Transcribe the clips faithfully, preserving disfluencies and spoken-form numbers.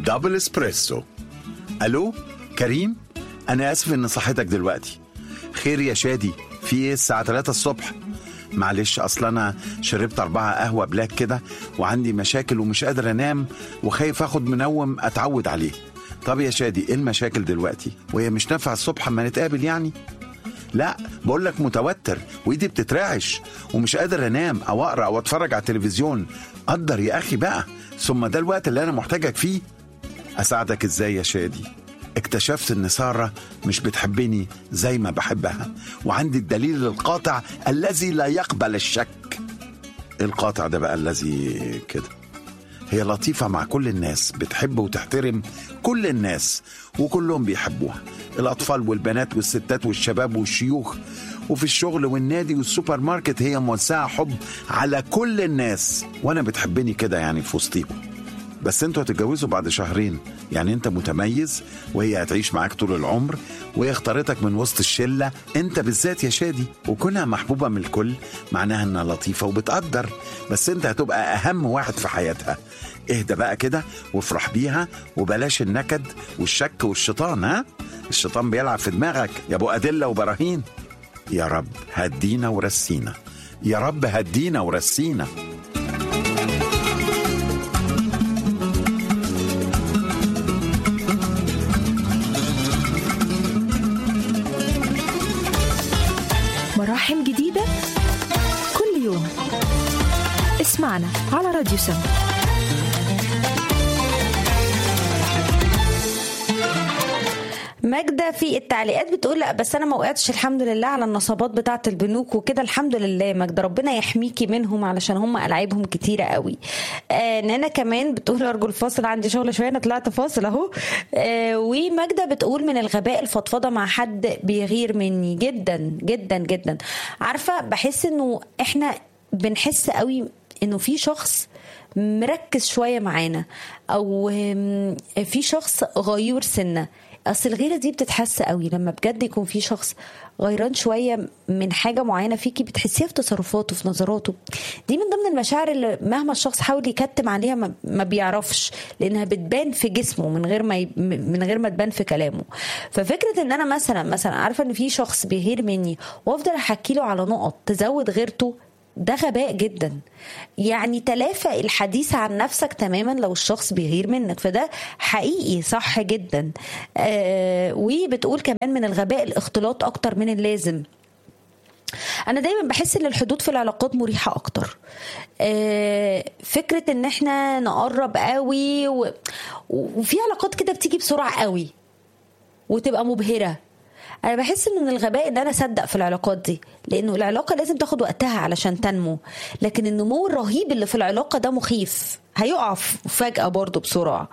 دبل اسبريسو. الو كريم، انا اسف ان صحتك دلوقتي. خير يا شادي، في ايه الساعة ثلاثة الصبح؟ معلش، اصل انا شربت اربعة قهوة بلاك كده وعندي مشاكل ومش قادر انام وخايف اخد منوم اتعود عليه. طب يا شادي، ايه المشاكل دلوقتي؟ وهي مش نافعة الصبح اما نتقابل يعني؟ لا، بقولك متوتر وايدي بتترعش ومش قادر انام او اقرا او اتفرج على التلفزيون. قدر يا اخي بقى، ثم ده الوقت اللي انا محتاجك فيه. اساعدك ازاي يا شادي؟ اكتشفت ان سارة مش بتحبني زي ما بحبها، وعندي الدليل القاطع الذي لا يقبل الشك. القاطع ده بقى الذي كده. هي لطيفة مع كل الناس، بتحب وتحترم كل الناس وكلهم بيحبوها، الأطفال والبنات والستات والشباب والشيوخ، وفي الشغل والنادي والسوبر ماركت هي موزعة حب على كل الناس، وأنا بتحبني كده يعني في وسطيهم. بس انتوا هتتجوزوا بعد شهرين، يعني انت متميز وهي هتعيش معاك طول العمر، وهي اختارتك من وسط الشلة انت بالذات يا شادي. وكونها محبوبة من الكل معناها انها لطيفة وبتقدر، بس انت هتبقى اهم واحد في حياتها. اهدى بقى كده وافرح بيها وبلاش النكد والشك والشيطان. ها، الشيطان بيلعب في دماغك يا ابو أدلة وبراهين. يا رب هدينا ورسينا، يا رب هدينا ورسينا. مراحم جديدة كل يوم. اسمعنا على راديو سم. ماجدة في التعليقات بتقول لا بس انا ما وقعتش الحمد لله على النصابات بتاعه البنوك وكده، الحمد لله. ماجدة ربنا يحميكي منهم علشان هم ألعابهم كتيرة قوي. آه نانا كمان بتقول ارجو الفاصل، عندي شغل شويه، انا طلعت فاصل اهو. آه وماجدة بتقول من الغباء الفضفضه مع حد بيغير مني جدا جدا جدا. عارفه، بحس انه احنا بنحس قوي انه في شخص مركز شويه معانا، او في شخص غيور سنه. اصل الغيره دي بتتحس قوي لما بجد يكون في شخص غيران شويه من حاجه معينه فيكي، بتحسيها في تصرفاته في نظراته. دي من ضمن المشاعر اللي مهما الشخص حاول يكتم عليها ما بيعرفش، لانها بتبان في جسمه من غير ما ي... من غير ما تبان في كلامه. ففكره ان انا مثلا مثلا عارفه ان في شخص بيغير مني وافضل احكي له على نقط تزود غيرته، ده غباء جدا. يعني تلافى الحديث عن نفسك تماما لو الشخص بيغير منك، فده حقيقي صح جدا. آه وبتقول كمان من الغباء الاختلاط اكتر من اللازم. انا دايما بحس ان الحدود في العلاقات مريحة اكتر. آه فكرة ان احنا نقرب قوي و... وفي علاقات كده بتيجي بسرعة قوي وتبقى مبهرة. انا بحس انه من الغباء ان انا اصدق في العلاقات دي، لانه العلاقه لازم تاخد وقتها علشان تنمو، لكن النمو الرهيب اللي في العلاقه ده مخيف، هيقع فجأة برضو بسرعة.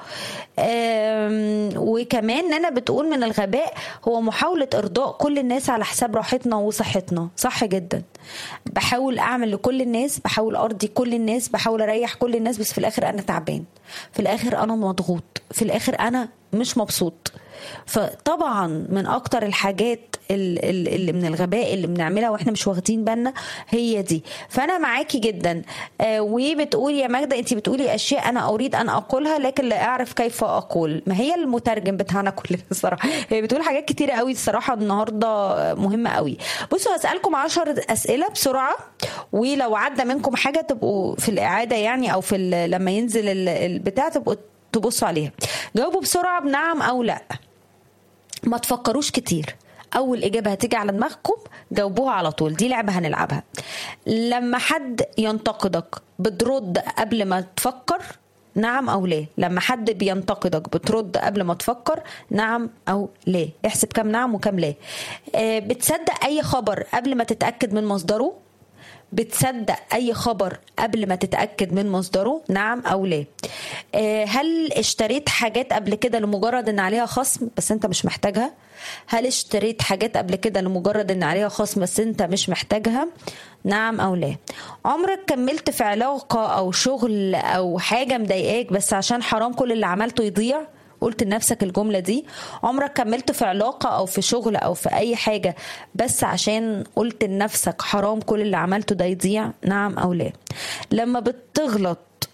وكمان انا بتقول من الغباء هو محاولة ارضاء كل الناس على حساب راحتنا وصحتنا. صح جدا، بحاول اعمل لكل الناس، بحاول ارضي كل الناس، بحاول اريح كل الناس، بس في الاخر انا تعبان، في الاخر انا مضغوط، في الاخر انا مش مبسوط. فطبعا من اكتر الحاجات اللي من الغباء اللي بنعملها واحنا مش واخدين بالنا هي دي. فانا معاكي جدا. آه وبتقول يا ماجدة انت بتقولي اشياء انا اريد ان اقولها لكن لا اعرف كيف اقول. ما هي المترجم بتاعنا كلنا الصراحه. هي بتقول حاجات كتيره قوي الصراحه النهارده مهمه قوي. بصوا هسالكم عشر اسئله بسرعه، ولو عدى منكم حاجه تبقوا في الاعاده يعني او في لما ينزل البتاع تبقوا تبصوا عليها. جاوبوا بسرعه بنعم او لا، ما تفكروش كتير. اول اجابه هتيجي على دماغكم جاوبوها على طول. دي لعبه هنلعبها. لما حد ينتقدك بترد قبل ما تفكر نعم او لا؟ لما حد بينتقدك بترد قبل ما تفكر نعم او لا؟ احسب كم نعم وكم لا. آه بتصدق اي خبر قبل ما تتاكد من مصدره؟ بتصدق اي خبر قبل ما تتأكد من مصدره نعم او لا؟ هل اشتريت حاجات قبل كده لمجرد ان عليها خصم بس انت مش محتاجها؟ هل اشتريت حاجات قبل كده لمجرد ان عليها خصم بس انت مش محتاجها؟ نعم او لا. عمرك كملت في علاقة او شغل او حاجة مضايقاك بس عشان حرام كل اللي عملته يضيع؟ قلت لنفسك الجملة دي؟ عمرك كملت في علاقة أو في شغل أو في أي حاجة بس عشان قلت لنفسك حرام كل اللي عملته ده يضيع؟ نعم أو لا. لما بتغلط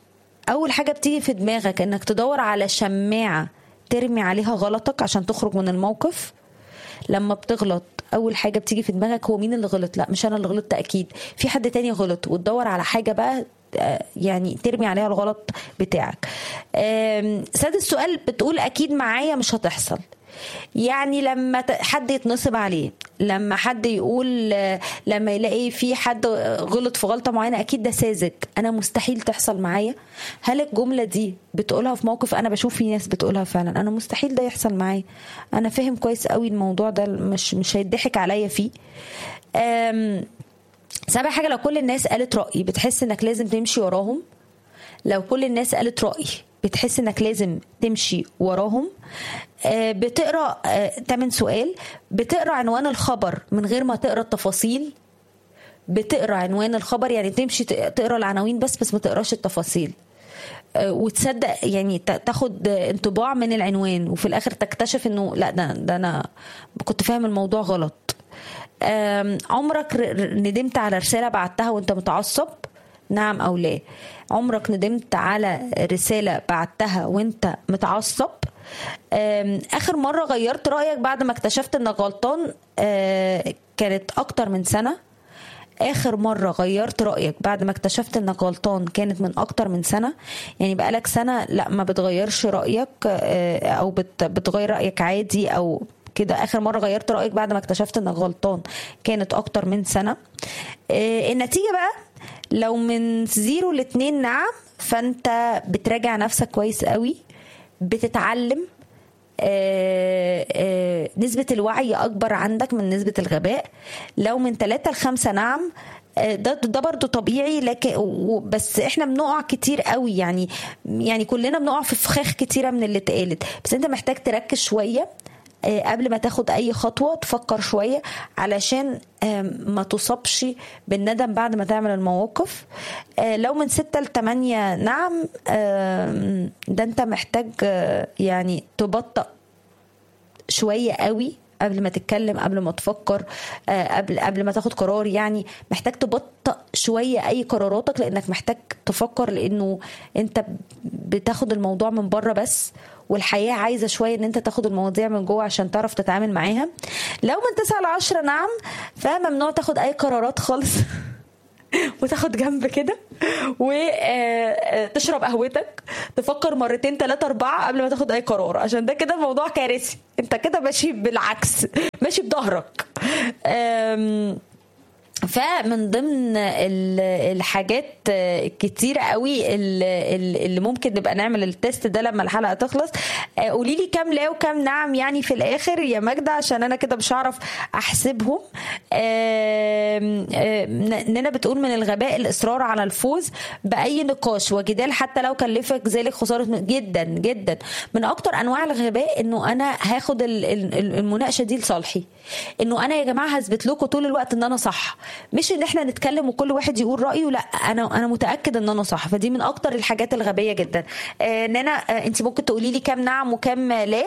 اول حاجه بتيجي في دماغك انك تدور على شماعه ترمي عليها غلطك عشان تخرج من الموقف. لما بتغلط اول حاجه بتيجي في دماغك هو مين اللي غلط؟ لا مش انا اللي غلطت، اكيد في حد تاني غلط، وتدور على حاجه بقى يعني ترمي عليها الغلط بتاعك. سادس سؤال بتقول اكيد معايا مش هتحصل. يعني لما حد يتنصب عليه، لما حد يقول، لما يلاقي في حد غلط في غلطة معينة اكيد ده ساذج، انا مستحيل تحصل معايا. هل الجملة دي بتقولها في موقف؟ انا بشوف في ناس بتقولها فعلا، انا مستحيل ده يحصل معايا، انا فاهم كويس قوي الموضوع ده مش مش هيضحك عليا فيه. سابع حاجة، لو كل الناس قالت رأي بتحس انك لازم تمشي وراهم. لو كل الناس قالت رأي بتحس انك لازم تمشي وراهم. آه بتقرأ آه تمن سؤال، بتقرأ عنوان الخبر من غير ما تقرأ التفاصيل. بتقرأ عنوان الخبر يعني تمشي تقرأ العناوين بس بس ما تقراش التفاصيل. آه وتصدق يعني تاخد انطباع من العنوان وفي الاخر تكتشف انه لا ده, ده انا كنت فاهم الموضوع غلط. آه عمرك ندمت على رسالة بعتها وانت متعصب؟ نعم أو لا. عمرك ندمت على رسالة بعتها وانت متعصب؟ آخر مرة غيرت رأيك بعد ما اكتشفت انك غلطان كانت أكتر من سنة. آخر مرة غيرت رأيك بعد ما اكتشفت انك غلطان كانت من أكتر من سنة. يعني بقالك سنة لا ما بتغيرش رأيك أو بتغير رأيك عادي أو كده. آخر مرة غيرت رأيك بعد ما اكتشفت انك غلطان كانت أكتر من سنة. النتيجة بقى لو من زيرو لاتنين نعم، فانت بتراجع نفسك كويس قوي، بتتعلم. آآ آآ نسبة الوعي أكبر عندك من نسبة الغباء. لو من ثلاثة لخمسة نعم، ده ده برضو طبيعي، لكن بس احنا بنقع كتير قوي. يعني يعني كلنا بنقع في فخاخ كتيرة من اللي اتقالت، بس انت محتاج تركز شوية قبل ما تاخد اي خطوة، تفكر شوية علشان ما تصبش بالندم بعد ما تعمل المواقف. لو من ستة لتمانية نعم، ده انت محتاج يعني تبطأ شوية قوي قبل ما تتكلم، قبل ما تفكر، قبل قبل ما تاخد قرار. يعني محتاج تبطأ شوية اي قراراتك لانك محتاج تفكر، لانه انت بتاخد الموضوع من بره بس، والحياة عايزة شوية ان انت تاخد المواضيع من جوه عشان تعرف تتعامل معاها. لو من تسعة لعشرة نعم، فممنوع تاخد اي قرارات خالص وتاخد جنب كده وتشرب قهوتك، تفكر مرتين ثلاثة أربعة قبل ما تاخد أي قرار، عشان ده كده الموضوع كارثي. أنت كده ماشي بالعكس، ماشي بظهرك. فمن ضمن الحاجات كتيرة قوي اللي ممكن نبقى نعمل التست ده لما الحلقة تخلص. قولي لي كام لا وكام نعم يعني في الآخر يا ماجدة، عشان أنا كده مش هعرف أحسبهم. ننا بتقول من الغباء الإصرار على الفوز بأي نقاش وجدال حتى لو كلفك ذلك خسارة. جدا جدا من أكتر أنواع الغباء إنه أنا هاخد المناقشة دي لصالحي، إنه أنا يا جماعة هثبت لكم طول الوقت إن أنا صح، مش ان احنا نتكلم وكل واحد يقول رأيه. لا انا انا متأكد ان انا صح. فدي من اكتر الحاجات الغبية جدا. آه نانا، آه انت ممكن تقولي لي كام نعم وكام لا؟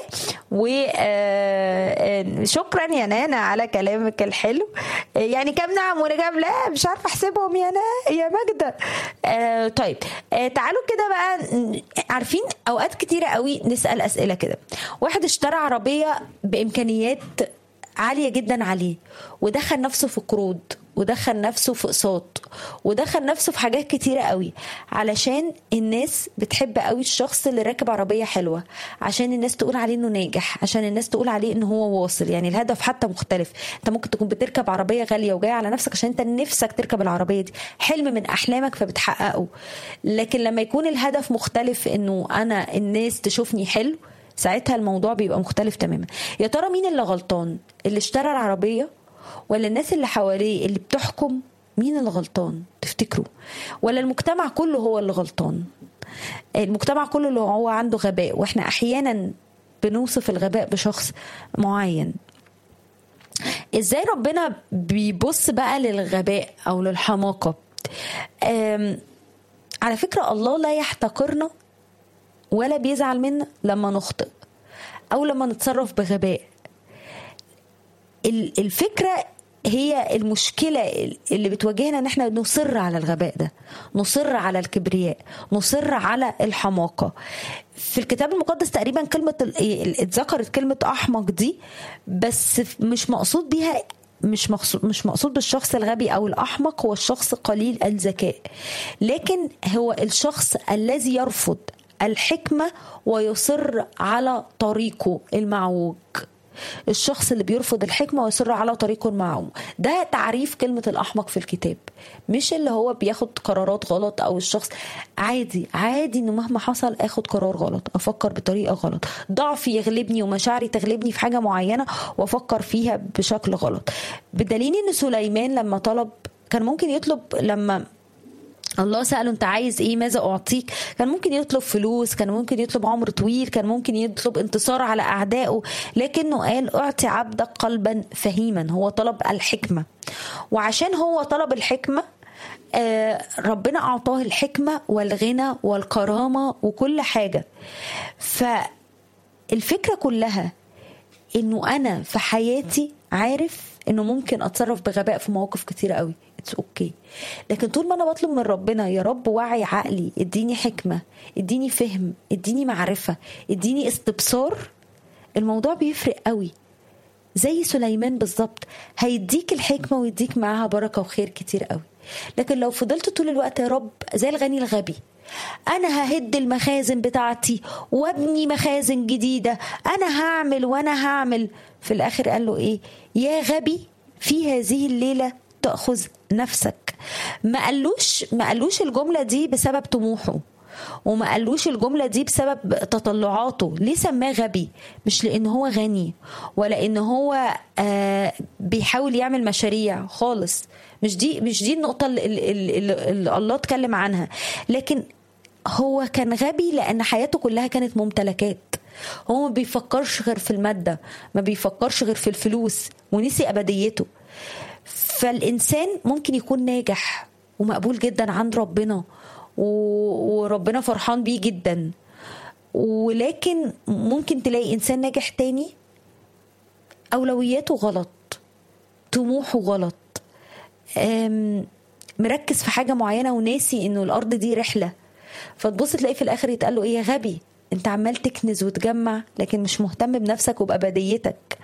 وشكرا يا نانا على كلامك الحلو. آه يعني كام نعم وكام لا؟ مش عارفه احسبهم يا نا يا ماجدة. آه طيب، آه تعالوا كده بقى. عارفين اوقات كتيرة قوي نسأل اسئلة كده. واحد اشترى عربية بامكانيات عالية جدا عليه، ودخل نفسه في قروض، ودخل نفسه في اقساط، ودخل نفسه في حاجات كتيرة قوي، علشان الناس بتحب قوي الشخص اللي راكب عربية حلوة، عشان الناس تقول عليه انه ناجح، عشان الناس تقول عليه انه هو واصل. يعني الهدف حتى مختلف. انت ممكن تكون بتركب عربية غالية وجاية على نفسك عشان انت نفسك تركب العربية دي، حلم من احلامك فبتحققه. لكن لما يكون الهدف مختلف، انه انا الناس تشوفني حلو، ساعتها الموضوع بيبقى مختلف تماما. يا ترى مين اللي غلطان؟ اللي اشترى العربية ولا الناس اللي حواليه اللي بتحكم؟ مين اللي غلطان تفتكروا؟ ولا المجتمع كله هو اللي غلطان؟ المجتمع كله اللي هو عنده غباء، واحنا احيانا بنوصف الغباء بشخص معين. ازاي ربنا بيبص بقى للغباء او للحماقة؟ على فكرة الله لا يحتقرنا ولا بيزعل منا لما نخطئ أو لما نتصرف بغباء. الفكرة هي المشكلة اللي بتواجهنا ان احنا نصر على الغباء ده، نصر على الكبرياء، نصر على الحماقة. في الكتاب المقدس تقريبا كلمة اتذكرت كلمة أحمق دي، بس مش مقصود بيها مش مقصود مش مقصود بالشخص الغبي او الاحمق هو الشخص قليل الذكاء، لكن هو الشخص الذي يرفض الحكمة ويصر على طريقه المعوج. الشخص اللي بيرفض الحكمة ويصر على طريقه المعوج، ده تعريف كلمة الأحمق في الكتاب. مش اللي هو بياخد قرارات غلط، أو الشخص عادي عادي إنه مهما حصل أخد قرار غلط، أفكر بطريقة غلط، ضعفي يغلبني ومشاعري تغلبني في حاجة معينة وأفكر فيها بشكل غلط. بدليل إن سليمان لما طلب كان ممكن يطلب، لما الله سأله انت عايز ايه ماذا اعطيك، كان ممكن يطلب فلوس، كان ممكن يطلب عمر طويل، كان ممكن يطلب انتصار على اعدائه، لكنه قال اعطي عبدك قلبا فهيما. هو طلب الحكمة، وعشان هو طلب الحكمة آه ربنا اعطاه الحكمة والغنى والكرامة وكل حاجة. فالفكرة كلها انه انا في حياتي عارف انه ممكن اتصرف بغباء في مواقف كتيرة قوي، اتس اوكي، لكن طول ما انا بطلب من ربنا يا رب وعي عقلي، اديني حكمة، اديني فهم، اديني معرفة، اديني استبصار، الموضوع بيفرق قوي. زي سليمان بالظبط، هيديك الحكمة ويديك معاها بركة وخير كتير قوي. لكن لو فضلت طول الوقت يا رب زي الغني الغبي، انا ههد المخازن بتاعتي وابني مخازن جديدة، انا هعمل وانا هعمل، في الاخر قال له ايه؟ يا غبي في هذه الليلة تأخذ نفسك. ما قالوش ما قالوش الجملة دي بسبب طموحه، وما قالوش الجملة دي بسبب تطلعاته. ليه سماه غبي؟ مش لأنه هو غني، ولا إنه هو آه بيحاول يعمل مشاريع خالص، مش دي مش دي النقطة اللي, اللي, اللي الله اتكلم عنها. لكن هو كان غبي لأن حياته كلها كانت ممتلكات، هو ما بيفكرش غير في المادة، ما بيفكرش غير في الفلوس، ونسي أبديته. فالإنسان ممكن يكون ناجح ومقبول جدا عند ربنا، وربنا فرحان بيه جدا، ولكن ممكن تلاقي إنسان ناجح تاني أولوياته غلط، طموحه غلط، مركز في حاجة معينة وناسي إنه الأرض دي رحلة. فتبص تلاقي في الآخر يتقال له إيه؟ يا غبي، أنت عمال تكنز وتجمع لكن مش مهتم بنفسك وبأبديتك.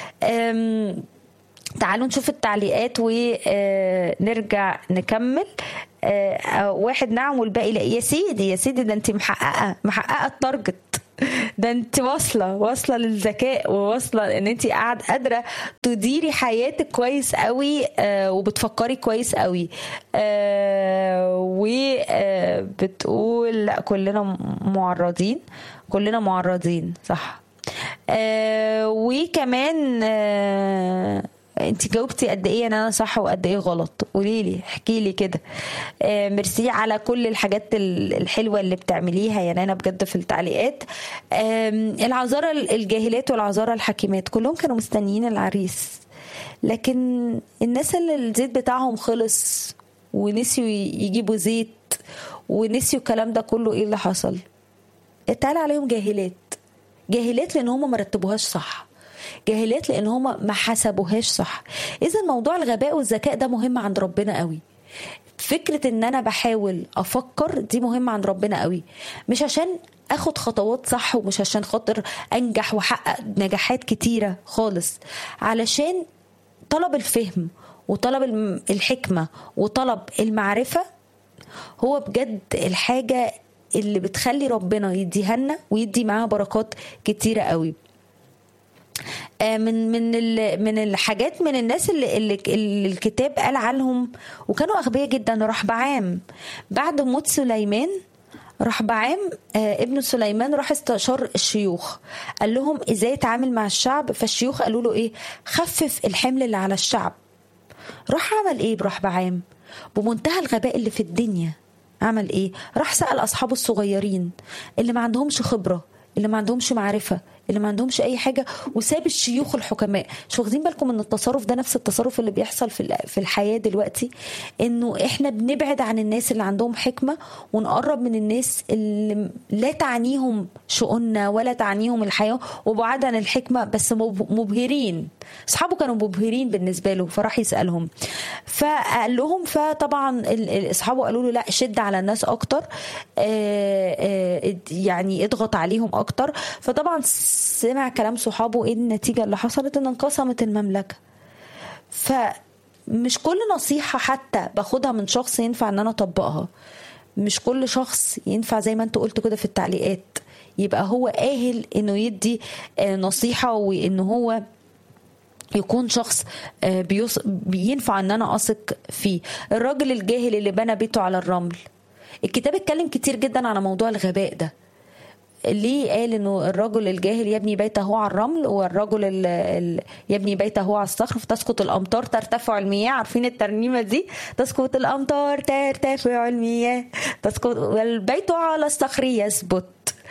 تعالوا نشوف التعليقات ونرجع نكمل. واحد نعم والباقي لا. يا سيدي يا سيدي، ده انت محققة محققة التارجت، ده انت واصلة واصلة للذكاء، وواصلة ان انت قاعد قادرة تديري حياتك كويس قوي، وبتفكري كويس قوي، وبتقول لا كلنا معرضين، كلنا معرضين صح. وكمان انت جاوبتي قد ايه انا صح وقد ايه غلط؟ قولي لي، احكي لي كده. آه ميرسي على كل الحاجات الحلوه اللي بتعمليها يعني انا بجد في التعليقات. آه العذارى الجاهلات والعذارى الحكيمات كلهم كانوا مستنيين العريس، لكن الناس اللي الزيت بتاعهم خلص ونسيوا يجيبوا زيت ونسيوا الكلام ده كله، ايه اللي حصل؟ اتقال عليهم جاهلات. جاهلات لان هم ما رتبوهاش صح، جاهلات لان هم ما حسبوهاش صح. اذا موضوع الغباء والذكاء ده مهم عند ربنا قوي. فكرة ان انا بحاول افكر دي مهمة عند ربنا قوي، مش عشان اخد خطوات صح، ومش عشان خاطر انجح واحقق نجاحات كتيرة خالص، علشان طلب الفهم وطلب الحكمة وطلب المعرفة هو بجد الحاجة اللي بتخلي ربنا يديها لنا ويدي معاها بركات كتيرة قوي. من من من الحاجات من الناس اللي, اللي الكتاب قال عنهم وكانوا أغبياء جدا، رحبعام. بعد موت سليمان، رحبعام ابن سليمان راح استشار الشيوخ، قال لهم ازاي يتعامل مع الشعب. فالشيوخ قالوا له ايه؟ خفف الحمل اللي على الشعب. راح عمل ايه برحبعام؟ بمنتهى الغباء اللي في الدنيا عمل ايه؟ راح سأل أصحابه الصغيرين اللي ما عندهمش خبرة، اللي ما عندهمش معرفة، اللي ما عندهمش اي حاجه، وساب الشيوخ الحكماء. مش واخدين بالكم ان التصرف ده نفس التصرف اللي بيحصل في في الحياه دلوقتي، انه احنا بنبعد عن الناس اللي عندهم حكمه ونقرب من الناس اللي لا تعنيهم شؤوننا ولا تعنيهم الحياه، وبعاد عن الحكمه بس مبهرين. اصحابه كانوا مبهرين بالنسبه له، فراح يسالهم فقال لهم، فطبعا اصحابه قالوا له لا شد على الناس اكتر، يعني اضغط عليهم اكتر. فطبعا سمع كلام صحابه. ايه النتيجه اللي حصلت؟ ان انقسمت المملكه. فمش كل نصيحه حتى باخدها من شخص ينفع ان انا اطبقها. مش كل شخص ينفع زي ما انت قلت كده في التعليقات يبقى هو اهل انه يدي نصيحه، وانه هو يكون شخص بيص... بينفع ان انا اثق فيه. الراجل الجاهل اللي بنى بيته على الرمل، الكتاب اتكلم كتير جدا على موضوع الغباء ده. ليه قال انه الرجل الجاهل يبني بيته على الرمل، والرجل ال... ال... يبني بيته على الصخر، فتسقط الامطار ترتفع المياه. عارفين الترنيمه دي؟ تسقط الامطار ترتفع المياه، تسقط والبيت على الصخر يثبت.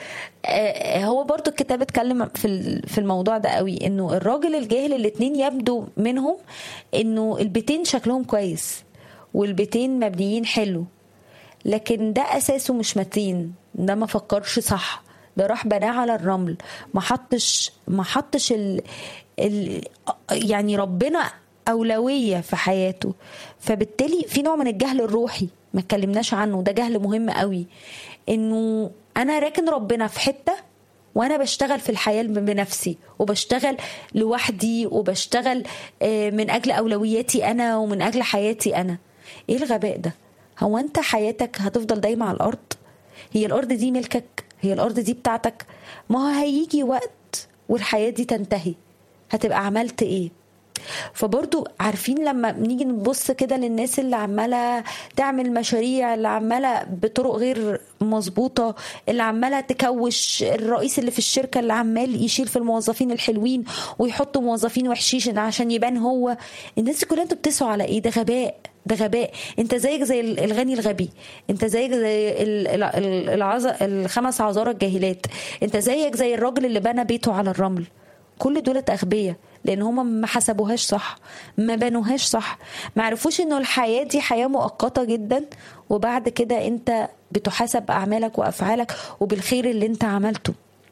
هو برضو الكتاب اتكلم في في الموضوع ده قوي، انه الراجل الجاهل الاتنين يبدو منهم انه البيتين شكلهم كويس والبيتين مبنيين حلو، لكن ده اساسه مش متين. ده ما فكرش صح، ده راح بناه على الرمل، ما حطش ما حطش ال ال يعني ربنا اولويه في حياته. فبالتالي في نوع من الجهل الروحي ما اتكلمناش عنه، ده جهل مهم قوي. انه انا راكن ربنا في حته وانا بشتغل في الحياه بنفسي، وبشتغل لوحدي، وبشتغل من اجل اولوياتي انا ومن اجل حياتي انا. ايه الغباء ده؟ هو انت حياتك هتفضل دايما على الارض؟ هي الارض دي ملكك؟ هي الارض دي بتاعتك؟ ما هو هيجي وقت والحياه دي تنتهي، هتبقى عملت ايه؟ فبرضو عارفين لما بنيجي نبص كده للناس اللي عمالة تعمل مشاريع، اللي عمالة بطرق غير مظبوطة، اللي عمالة تكوش، الرئيس اللي في الشركة اللي عمال يشيل في الموظفين الحلوين ويحطوا موظفين وحشيش عشان يبان هو. الناس كلها انتوا بتسعوا على ايه؟ ده غباء، ده غباء. انت زيك زي الغني الغبي، انت زيك زي العز... الخمس عذارى الجاهلات، انت زيك زي الراجل اللي بنى بيته على الرمل. كل دولة أغبياء، لأن هما ما حسبوهاش صح، ما بنوهاش صح، ما عرفوش إنه الحياة دي حياة مؤقتة جدا، وبعد كده أنت بتحاسب بأعمالك وأفعالك وبالخير اللي أنت عملته.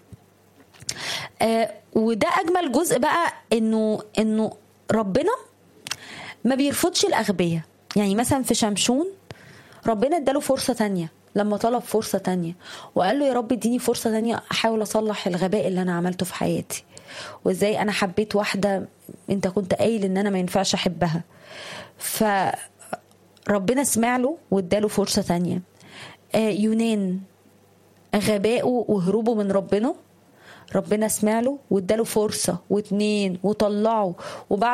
آه وده أجمل جزء بقى، إنه إنه ربنا ما بيرفضش الأغبياء. يعني مثلا في شمشون ربنا اداله فرصة تانية لما طلب فرصة تانية، وقال له يا رب اديني فرصة تانية أحاول أصلح الغباء اللي أنا عملته في حياتي، وإزاي أنا حبيت واحدة أنت كنت قايل إن أنا ما ينفعش أحبها. فربنا سمع له واداله فرصة تانية. آه يونان غبائه وهروبه من ربنا، ربنا سمع له واداله فرصة واتنين وطلعه، وبعد